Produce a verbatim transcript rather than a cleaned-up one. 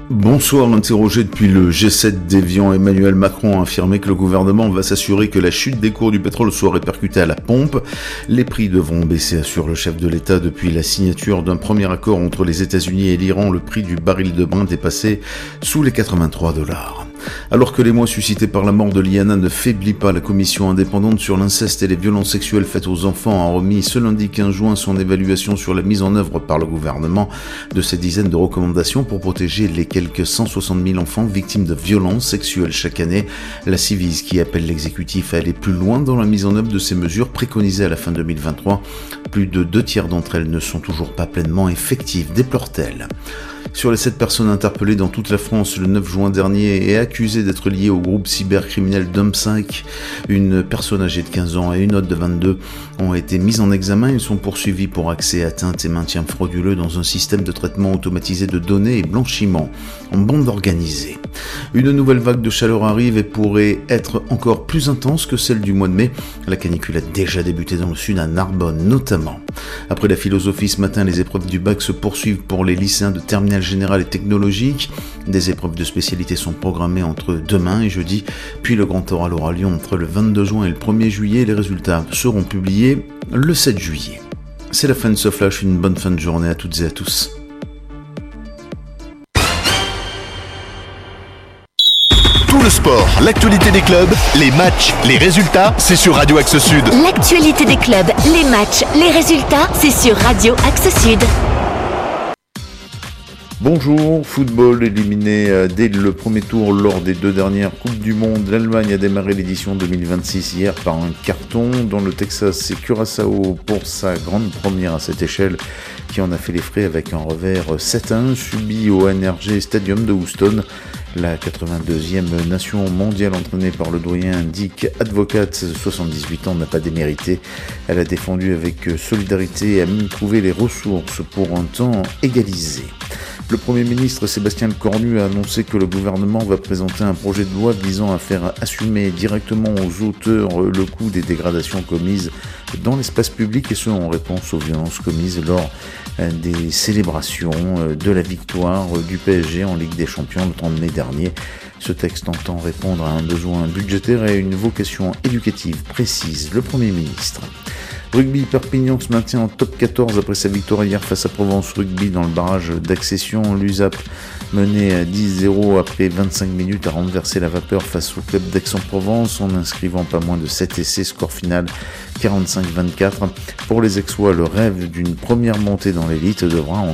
Bonsoir. Interrogé depuis le G sept d'Évian, Emmanuel Macron a affirmé que le gouvernement va s'assurer que la chute des cours du pétrole soit répercutée à la pompe. Les prix devront baisser, assure le chef de l'État. Depuis la signature d'un premier accord entre les États-Unis et l'Iran, le prix du baril de Brent est passé sous les quatre-vingt-trois dollars. Alors que l'émoi suscité par la mort de Liana ne faiblit pas, la commission indépendante sur l'inceste et les violences sexuelles faites aux enfants a remis ce lundi quinze juin son évaluation sur la mise en œuvre par le gouvernement de ces dizaines de recommandations pour protéger les quelques cent soixante mille enfants victimes de violences sexuelles chaque année. La Ciivise, qui appelle l'exécutif à aller plus loin dans la mise en œuvre de ces mesures préconisées à la fin deux mille vingt-trois. Plus de deux tiers d'entre elles ne sont toujours pas pleinement effectives, déplore-t-elle. Sur les sept personnes interpellées dans toute la France le neuf juin dernier et accusées d'être liées au groupe cybercriminel Dumpsec, une personne âgée de quinze ans et une autre de vingt-deux ont été mises en examen et sont poursuivies pour accès, atteinte et maintien frauduleux dans un système de traitement automatisé de données et blanchiment en bande organisée. Une nouvelle vague de chaleur arrive et pourrait être encore plus intense que celle du mois de mai. La canicule a déjà débuté dans le sud, à Narbonne notamment. Après la philosophie ce matin, les épreuves du bac se poursuivent pour les lycéens de terminale générale et technologique. Des épreuves de spécialité sont programmées entre demain et jeudi, puis le grand oral aura lieu entre le vingt-deux juin et le premier juillet. Les résultats seront publiés le sept juillet. C'est la fin de ce flash, une bonne fin de journée à toutes et à tous. Tout le sport, l'actualité des clubs, les matchs, les résultats, c'est sur Radio Axe Sud. L'actualité des clubs, les matchs, les résultats, c'est sur Radio Axe Sud. Bonjour, football éliminé dès le premier tour lors des deux dernières Coupes du Monde. L'Allemagne a démarré l'édition deux mille vingt-six hier par un carton. Dans le Texas, c'est Curaçao pour sa grande première à cette échelle qui en a fait les frais avec un revers sept à un subi au N R G Stadium de Houston. La quatre-vingt-deuxième nation mondiale entraînée par le doyen Dick Advocaat, soixante-dix-huit ans, n'a pas démérité. Elle a défendu avec solidarité et a même trouvé les ressources pour un temps égalisé. Le Premier ministre Sébastien Lecornu a annoncé que le gouvernement va présenter un projet de loi visant à faire assumer directement aux auteurs le coût des dégradations commises dans l'espace public, et ce en réponse aux violences commises lors des célébrations de la victoire du P S G en Ligue des Champions le trente mai dernier. Ce texte entend répondre à un besoin budgétaire et à une vocation éducative précise. Le Premier ministre. Rugby, Perpignan se maintient en top quatorze après sa victoire hier face à Provence Rugby dans le barrage d'accession. L'U S A P, mené à dix zéro après vingt-cinq minutes, a renversé la vapeur face au club d'Aix-en-Provence en inscrivant pas moins de sept essais, score final quarante-cinq vingt-quatre. Pour les Aixois, le rêve d'une première montée dans l'élite devra en